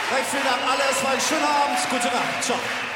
Recht vielen Dank alle. Es war ein schöner Abend. Gute Nacht. Ciao.